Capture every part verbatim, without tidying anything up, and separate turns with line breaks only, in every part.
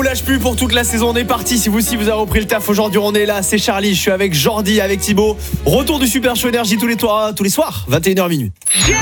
vous lâche plus pour toute la saison, on est parti. Si vous aussi vous avez repris le taf aujourd'hui, on est là, c'est Charlie, je suis avec Jordi, avec Thibaut. Retour du Super Show Énergie tous les, toits, tous les soirs, vingt et une heures minuit.
Yeah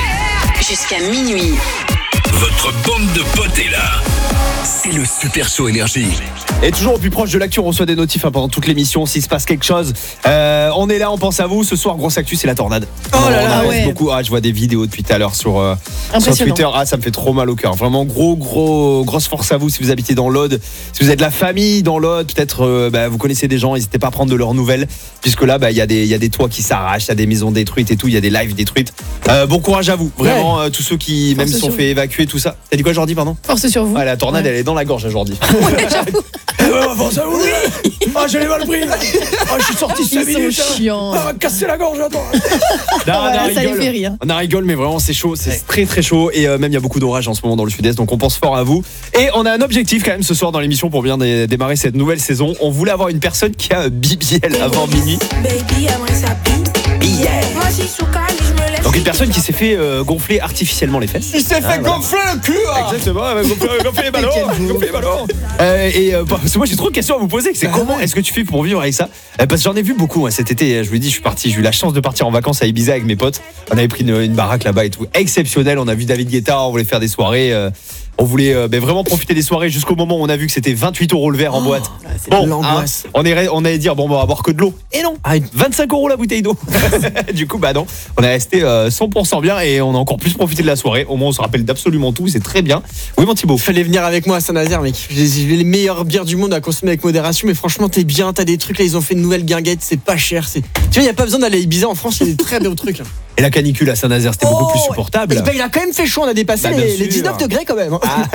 Jusqu'à minuit.
Votre bande de potes est là. C'est le Super Show Énergie.
Et toujours au plus proche de l'actu, on reçoit des notifs hein, pendant toute l'émission. S'il se passe quelque chose, euh, on est là, on pense à vous. Ce soir, grosse actu, c'est la tornade.
Oh là là,
on
ouais.
beaucoup. Ah, je vois des vidéos depuis tout à l'heure sur, euh, sur Twitter. Ah, ça me fait trop mal au cœur. Vraiment, gros, gros, grosse force à vous si vous habitez dans l'Aude. Si vous êtes de la famille dans l'Aude, peut-être euh, bah, vous connaissez des gens, n'hésitez pas à prendre de leurs nouvelles. Puisque là, bah, il y a des, il y a des toits qui s'arrachent, il y a des maisons détruites et tout, il y a des lives détruites. Euh, bon courage à vous. Vraiment, ouais. euh, tous ceux qui
Force
même se sont fait évacuer, tout ça. T'as dit quoi, Jordi, pardon?
Force sur vous.
Ah, la tornade,
ouais.
elle est dans la gorge à Jordi.
Ouais, j'avoue.
Force à vous. Ah, je l'ai mal pris. Ah, je suis sorti cinq
Ils
minutes.
sont chiants.
Ah, casser la gorge, attends. Non, on
Ouais,
a
ça les
rigole.
fait rire.
On a rigole, mais vraiment, c'est chaud. C'est ouais. très, très chaud. Et euh, même, il y a beaucoup d'orages en ce moment dans le sud-est. Donc, on pense fort à vous. Et on a un objectif quand même ce soir dans l'émission pour bien dé- démarrer cette nouvelle saison. On voulait avoir une personne qui a un B B L avant minuit.
Baby, aimerait ça
Yeah.
Moi, j'y suis calme, je me lève.
Donc, une personne qui s'est fait euh, gonfler artificiellement les fesses.
Il s'est fait
voilà.
gonfler le cul hein.
Exactement, gonfler, gonfler les ballons, gonfler les ballons. Euh, et euh, parce que moi j'ai trop de questions à vous poser. C'est ah comment ouais. est-ce que tu fais pour vivre avec ça? euh, Parce que j'en ai vu beaucoup hein, cet été. Je vous dis, je suis parti, j'ai eu la chance de partir en vacances à Ibiza avec mes potes. On avait pris une, une baraque là-bas et tout, exceptionnel. On a vu David Guetta, on voulait faire des soirées. Euh, on voulait euh, ben, vraiment profiter des soirées jusqu'au moment où on a vu que c'était vingt-huit euros le verre en oh, boîte. Bon, l'angoisse. Hein, on, est, on allait dire bon, bon, on va boire que de l'eau. Et non, ah, vingt-cinq euros la bouteille d'eau. Du coup, bah non, on est resté euh, cent pour cent bien et on a encore plus profité de la soirée. Au moins, on se rappelle d'absolument tout. C'est très bien. Oui, mon Thibaut.
Fallait venir avec moi à Saint-Nazaire, mec. J'ai, j'ai les meilleures bières du monde à consommer avec modération, mais franchement, t'es bien. T'as des trucs là, ils ont fait une nouvelle guinguette. C'est pas cher. C'est... Tu vois, y a pas besoin d'aller à Ibiza en France. Il y a des très beaux trucs. Là.
Et la canicule à Saint-Nazaire, c'était oh, beaucoup plus supportable.
Bah, il a quand même fait chaud. On a dépassé bah, les, les dix-neuf degrés quand même. Hein.
Ah.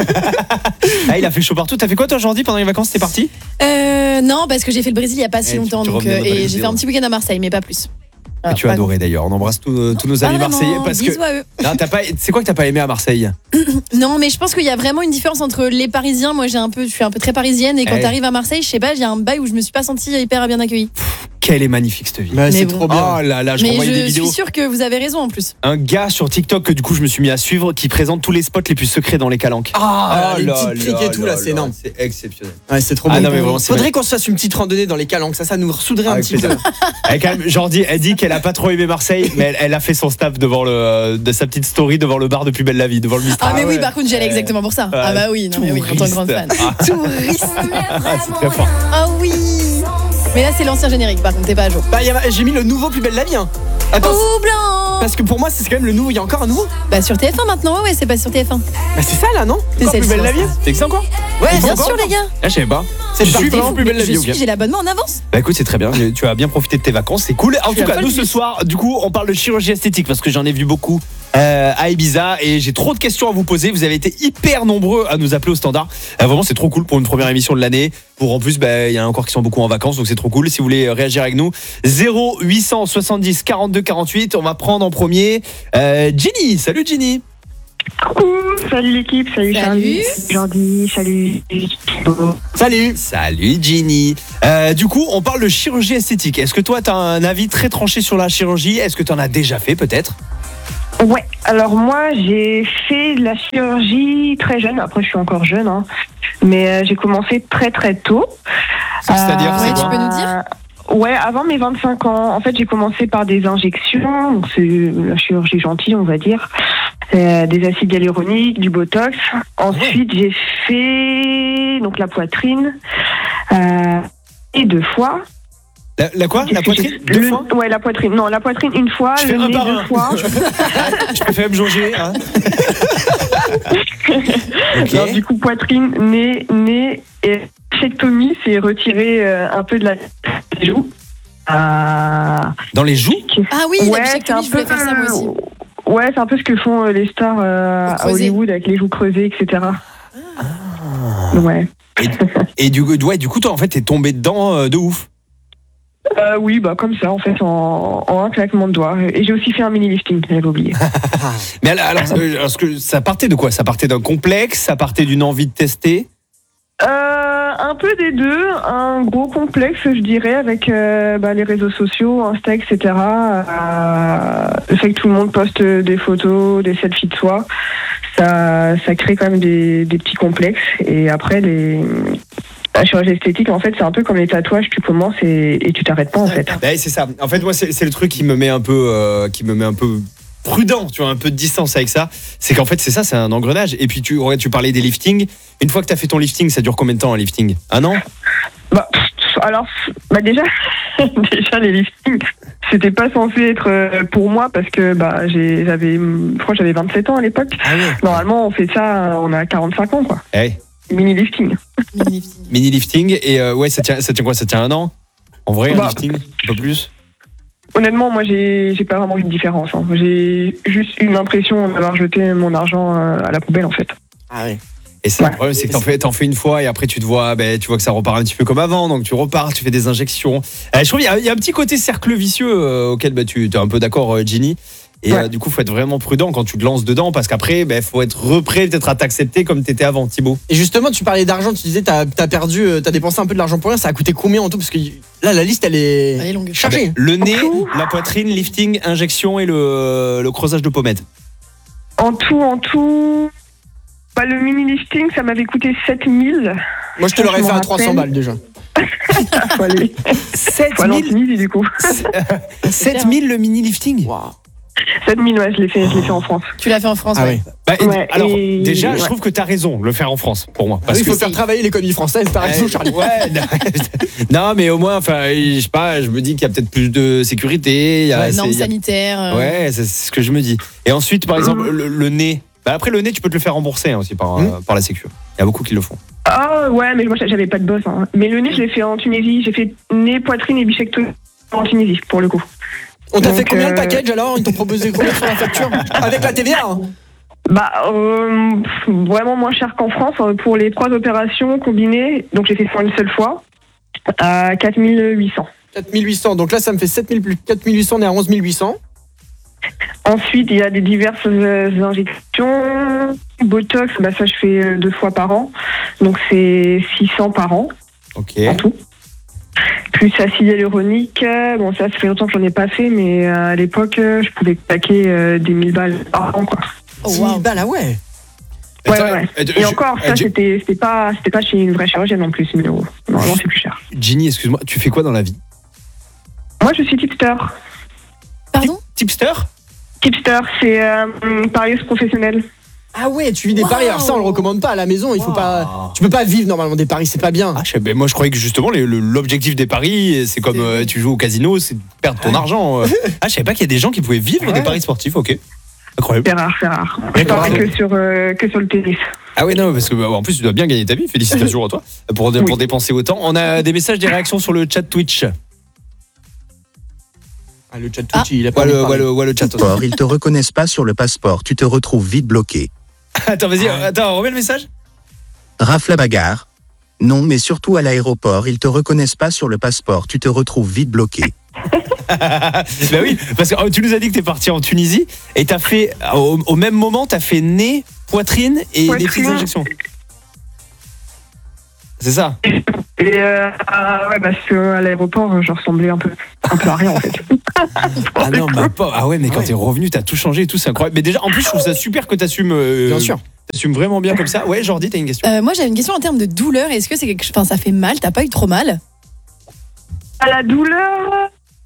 Ah, il a fait chaud partout. T'as fait quoi toi aujourd'hui pendant les vacances? T'es parti?
Euh, non, parce que j'ai fait le Brésil il y a pas si
eh,
longtemps,
tu, tu
donc euh, et j'ai fait un petit week-end à Marseille, mais pas plus.
Ah, tu as adoré d'ailleurs. On embrasse tous, euh, tous nos amis marseillais parce que.
À eux.
Non, t'as pas. C'est quoi que t'as pas aimé à Marseille?
Non, mais je pense qu'il y a vraiment une différence entre les Parisiens. Moi, j'ai un peu, je suis un peu très parisienne, et quand hey. t'arrives à Marseille, je sais pas, j'ai un bail où je me suis pas sentie hyper bien accueillie.
Quelle est magnifique cette vie.
Bah, c'est
bon.
trop bien.
Oh là là, je
mais
renvoyais
je
des vidéos.
suis sûre que vous avez raison en plus.
Un gars sur TikTok que du coup je me suis mis à suivre qui présente tous les spots les plus secrets dans les calanques.
Ah, oh les petites criques et tout là, là, c'est énorme.
C'est exceptionnel.
Ouais, c'est trop
ah,
bon.
Non, mais vraiment, c'est
faudrait
vrai.
qu'on se fasse une petite randonnée dans les calanques, ça, ça nous ressouderait un petit peu.
Elle, quand même, Jordi, elle dit qu'elle a pas trop aimé Marseille, mais elle, elle a fait son snap devant le, euh, de sa petite story devant le bar de Plus belle la vie, devant le Mistral.
Ah, mais
ah,
oui,
ouais.
par contre, j'y allais exactement pour ça.
Ouais.
Ah, bah oui, non, mais oui, en tant que grande fan.
Ah.
Touriste.
Ah, c'est très fort.
Ah oui. Mais là, c'est l'ancien générique, par contre, t'es pas à jour.
Bah, y a, j'ai mis le nouveau Plus belle la vie. Hein. Attends.
Oh, blanc.
Parce que pour moi, c'est quand même le nouveau. Il y a encore un nouveau.
Bah, sur T F un maintenant, ouais, ouais, c'est pas sur T F un.
Bah, c'est ça là, non?
C'est
Plus belle la vie.
C'est que ça encore?
Ouais, bien sûr, les gars.
Ah, je savais pas.
C'est
je suis vraiment Plus belle la vie.
Je suis, j'ai l'abonnement en avance.
Bah écoute, c'est très bien. Tu as bien profité de tes vacances, c'est cool. En tout cas, nous ce soir, du coup, on parle de chirurgie esthétique parce que j'en ai vu beaucoup euh, à Ibiza et j'ai trop de questions à vous poser. Vous avez été hyper nombreux à nous appeler au standard. Euh, vraiment, c'est trop cool pour une première émission de l'année. Pour en plus, bah, il y a encore qui sont beaucoup en vacances, donc c'est trop cool. Si vous voulez réagir avec nous, zéro huit cent soixante-dix quarante-deux quarante-huit. On va prendre en premier euh, Ginny. Salut Ginny.
Coucou, salut l'équipe, salut,
salut.
Charlie, Jordi, salut.
Salut.
Salut Ginny. Euh, du coup, on parle de chirurgie esthétique. Est-ce que toi, tu as un avis très tranché sur la chirurgie? Est-ce que tu en as déjà fait peut-être?
Ouais, alors moi j'ai fait de la chirurgie très jeune, après je suis encore jeune, hein, mais euh, j'ai commencé très très tôt.
C'est-à-dire,
euh,
c'est
ouais,
quoi?
Tu peux nous dire?
Ouais, avant mes vingt-cinq ans. En fait, j'ai commencé par des injections, donc c'est la chirurgie gentille, on va dire. Euh, des acides hyaluroniques, du botox. Ensuite, j'ai fait donc la poitrine euh, et deux fois.
La, la quoi? La poitrine?
Le,
Deux fois?
Ouais, la poitrine. Non, la poitrine une fois,
je
le
fais
nez
un par
deux
un.
fois.
Je peux faire me jauger, hein. Okay.
Alors, du coup, poitrine, nez, nez et chectomie, c'est retirer euh, un peu de la des joues. Euh...
Dans les joues?
Ah oui,
ouais,
la chectomie, je voulais faire ça moi aussi.
Ouais, c'est un peu ce que font les stars euh, à Hollywood avec les joues creusées, et cetera. Ah. Ouais.
Et, et du, ouais, du coup, toi, en fait, t'es tombé dedans euh, de ouf.
Euh, oui, bah comme ça, en fait, en, en un claquement de doigts. Et j'ai aussi fait un mini lifting, j'avais oublié.
Mais alors, alors, alors que ça partait de quoi? Ça partait d'un complexe? Ça partait d'une envie de tester?
Euh, un peu des deux, un gros complexe, je dirais, avec euh, bah, les réseaux sociaux, Insta, et cetera. Euh, le fait que tout le monde poste des photos, des selfies de soi, ça ça, ça crée quand même des, des petits complexes. Et après, les, la chirurgie esthétique, en fait, c'est un peu comme les tatouages. Tu commences et, et tu t'arrêtes pas, en fait.
Ouais, c'est ça. En fait, moi, c'est, c'est le truc qui me met un peu, euh, qui me met un peu prudent, tu vois, un peu de distance avec ça. C'est qu'en fait, c'est ça, c'est un engrenage. Et puis, tu, ouais, tu parlais des liftings. Une fois que tu as fait ton lifting, ça dure combien de temps un lifting? Un an?
Bah, alors, bah déjà, déjà les liftings, c'était pas censé être pour moi parce que bah j'ai, j'avais, je crois que j'avais vingt-sept ans à l'époque.
Ah ouais.
Normalement, on fait ça, on a quarante-cinq ans, quoi.
Hey.
Mini lifting.
Mini lifting. Et euh, ouais, ça tient, ça tient quoi? Ça tient un an? En vrai,
bah,
un lifting? Un peu plus?
Honnêtement, moi, j'ai, j'ai pas vraiment eu de différence. Hein. J'ai juste eu l'impression d'avoir jeté mon argent à la poubelle, en fait.
Ah ouais.
Et ça,
Ouais.
le problème, c'est que t'en fais, t'en fais une fois et après tu te vois, ben, tu vois que ça repart un petit peu comme avant, donc tu repars, tu fais des injections. Euh, je trouve qu'il y a, il y a un petit côté cercle vicieux euh, auquel bah, tu es un peu d'accord, euh, Ginny. Et
Ouais.
euh, du coup, faut être vraiment prudent quand tu te lances dedans parce qu'après, ben, faut être reprêt peut-être à t'accepter comme t'étais avant, Thibaut.
Et justement, tu parlais d'argent, tu disais t'as as perdu, euh, t'as dépensé un peu de l'argent pour rien. Ça a coûté combien en tout? Parce que là, la liste, elle est,
Elle est longue.
chargée.
Ah ben, le nez,
tout
la poitrine, lifting, injection et le, le creusage de pommettes.
En tout, en tout, bah, le mini lifting, ça m'avait coûté sept mille.
Moi, je te l'aurais
Je
fait
m'en
à trois cents
rappelle.
balles déjà.
Faut aller,
sept
faut aller en
mille
Tunisie, du coup.
sept mille le mini lifting.
Waouh.
sept mille, ouais, je l'ai fait, je l'ai fait en France.
Tu l'as fait en France,
Ah
ouais.
ouais.
Bah, et-
Ouais,
alors,
et-
déjà, je
ouais.
trouve que t'as raison de le faire en France, pour moi.
Parce
Parce
il faut
que
faire travailler l'économie française, t'as raison,
Euh,
Charlie.
Ouais, non, non, mais au moins, enfin, je sais pas, je me dis qu'il y a peut-être plus de sécurité. Il y a,
Ouais,
c'est-
normes
il y a-
sanitaires. euh,
Ouais, c'est c'est ce que je me dis. Et ensuite, par exemple, le, le nez. Bah après, le nez, tu peux te le faire rembourser hein, aussi par,
Mmh.
euh, par la Sécu. Il y a beaucoup qui le font.
Ah ouais, mais moi j'avais pas de boss. Hein. Mais le nez, je l'ai fait en Tunisie. J'ai fait nez, poitrine et bichectomie en Tunisie, pour le coup.
On t'a
Donc,
fait combien
euh,
le package alors? Ils t'ont proposé combien sur la facture? Avec la T V A hein?
Bah, euh, pff, vraiment moins cher qu'en France. euh, Pour les trois opérations combinées, donc j'ai fait ça une seule fois, à quatre mille huit cents.
quatre mille huit cents. Donc là, ça me fait sept mille plus quatre mille huit cents, on est à onze mille huit cents.
Ensuite, il y a des diverses euh, injections. Botox, bah ça je fais euh, deux fois par an. Donc c'est six cents par an
Ok.
en tout. Plus acide hyaluronique, euh, bon ça, ça fait longtemps que j'en ai pas fait, mais euh, à l'époque, euh, je pouvais paquer euh, des mille balles par an, quoi.
Oh,
dix
wow.
mille balles, ah ouais.
Ouais,
Attends,
ouais, ouais.
euh,
Et
je-
encore,
euh,
ça,
Gi-
c'était c'était pas, c'était pas chez une vraie chirurgienne en plus, mille euros. Normalement, c'est plus cher.
Ginny, excuse-moi, tu fais quoi dans la vie?
Moi, je suis tipster.
Pardon?
Tipster?
Tipster, c'est euh, parieuse professionnelle.
Ah ouais, tu vis des
Wow.
paris. Alors ça, on le recommande pas à la maison. Il faut
Wow.
pas. Tu peux pas vivre normalement des paris, c'est pas bien.
Ah, je sais- ben, moi, je croyais que justement, les- le- l'objectif des paris, c'est comme euh, tu joues au casino, c'est de perdre ton argent. euh. Ah, je savais pas qu'il y a des gens qui pouvaient vivre
Ouais.
des paris sportifs, ok. Incroyable.
C'est rare, c'est rare. Je
D'accord.
parie que sur, euh, que sur le tennis.
Ah ouais, non, parce que bah, en plus, tu dois bien gagner ta vie. Félicitations à toi pour, pour
Oui.
dépenser autant. On a des messages, des réactions sur le chat Twitch.
Ah, le chat Twitch, il a pas
Ouais,
envie de
le,
parler.
ouais, le, ouais, le chat.
Or, ils te reconnaissent pas sur le passeport, tu te retrouves vite bloqué.
Attends, vas-y, attends, remets le message.
Rafle la bagarre. Non, mais surtout à l'aéroport, ils te reconnaissent pas sur le passeport, tu te retrouves vite bloqué.
Bah oui, parce que oh, tu nous as dit que t'es parti en Tunisie et t'as fait, au, au même moment, t'as fait nez, poitrine et
Poitrine.
des petites injections. C'est ça.
Et euh, ah ouais, parce qu'à l'aéroport, je ressemblais un peu, un peu à rien en fait.
Ah non, bah pas. Ah ouais, mais quand t'es revenu, t'as tout changé et tout, c'est incroyable. Mais déjà, en plus, je trouve ça super que t'assumes. euh,
Bien sûr.
T'assumes vraiment bien comme ça. Ouais, Jordi, t'as une question.
Euh, moi, j'avais une question en termes de douleur. Est-ce que c'est quelque chose. Enfin, ça fait mal? T'as pas eu trop mal?
À la douleur,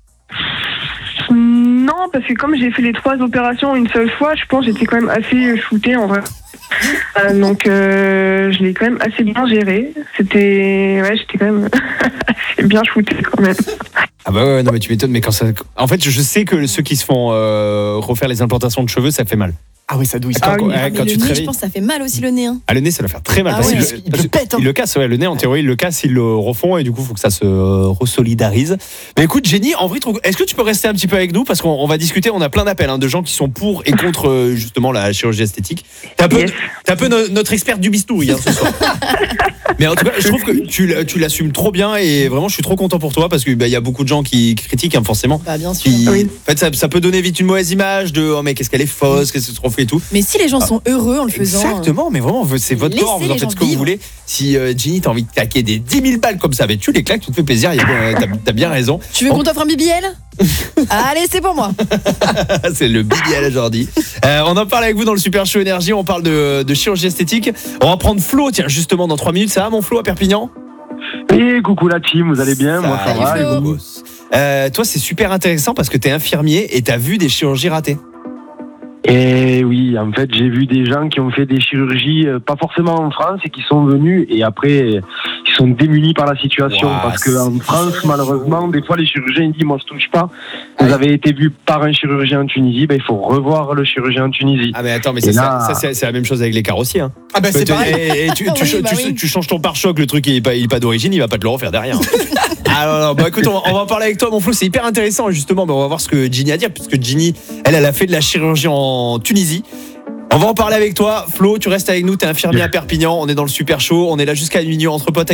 non, parce que comme j'ai fait les trois opérations une seule fois, je pense que j'étais quand même assez shootée en vrai. Euh, donc euh, je l'ai quand même assez bien géré. C'était, ouais, j'étais quand même assez bien shootée quand même.
Ah bah ouais, non, mais tu m'étonnes, mais quand ça. En fait, je sais que ceux qui se font euh, refaire les implantations de cheveux, ça fait mal.
Ah oui, ça douille.
Ah
quand
oui.
ouais,
Mais
quand
le
tu te
nez, je
réveilles.
pense que ça fait mal aussi le nez. Hein.
Ah, le nez, ça doit faire très mal.
Ah
parce
ouais.
qu'il-
Il
parce
le pète, hein.
Il le casse, ouais, le nez, en théorie, il le casse, il le refond, et du coup, il faut que ça se euh, resolidarise. Mais écoute, Jenny, en vrai, trop- est-ce que tu peux rester un petit peu avec nous? Parce qu'on on va discuter, on a plein d'appels hein, de gens qui sont pour et contre, euh, justement, la chirurgie esthétique. T'es un peu,
Yes.
t'es un peu no- notre experte du bistouri hein, ce soir. Mais en tout cas, je trouve que tu, l'- tu l'assumes trop bien, et vraiment, je suis trop content pour toi, parce qu'il bah, y a beaucoup de gens gens qui critiquent, hein, forcément.
Bah, bien sûr.
Qui-
Oui.
En fait, ça, ça peut donner vite une mauvaise image de oh, mais qu'est-ce qu'elle est fausse, qu'est-ce que c'est trop fait et tout.
Mais si les gens sont heureux en le faisant.
Exactement, mais vraiment, c'est votre
Laissez
corps, vous en
les
faites
gens
ce que vous
vivre.
voulez. Si euh, Ginny, t'as envie de claquer des dix mille balles comme ça, avec tu les claques, tu te fais plaisir, il y a bien- t'as, t'as bien raison.
Tu veux qu'on t'offre un B B L? Allez, c'est pour moi.
C'est le B B L aujourd'hui. Euh, on en parle avec vous dans le Super Show Énergie, on parle de, de chirurgie esthétique. On va prendre Flo, tiens, justement, dans trois minutes. Ça va, mon Flo, à Perpignan?
Et coucou la team, vous allez bien? Moi ça
Salut,
va.
Flo.
et vous
boss. Euh, toi, c'est super intéressant parce que t'es infirmier et t'as vu des chirurgies ratées.
Et oui, en fait, j'ai vu des gens qui ont fait des chirurgies, euh, pas forcément en France, et qui sont venus et après, euh, ils sont démunis par la situation.
Ouah,
parce qu'en
c'est
France,
chaud.
malheureusement, des fois, les chirurgiens ils disent, moi, je touche pas. Vous
Ouais.
avez été vu par un chirurgien en Tunisie, ben, il faut revoir le chirurgien en Tunisie.
Ah mais attends, mais
Et
ça,
là-
ça, ça, c'est, c'est la même chose avec les carrossiers. Hein.
Ah bah c'est
Tu-
pareil.
et- et tu,
Ah
tu,
oui,
tu-
bah
tu-
oui.
tu changes ton pare-choc, le truc il est pas, il est pas d'origine, il va pas te le refaire derrière. Ah non, non, bah écoute, on va, on va en parler avec toi, mon Flo, c'est hyper intéressant justement. Bah, on va voir ce que Ginny a à dire, puisque Ginny, elle, elle a fait de la chirurgie en Tunisie. On va en parler avec toi, Flo. Tu restes avec nous, t'es infirmier à Perpignan. On est dans le Super Show, on est là jusqu'à minuit entre potes.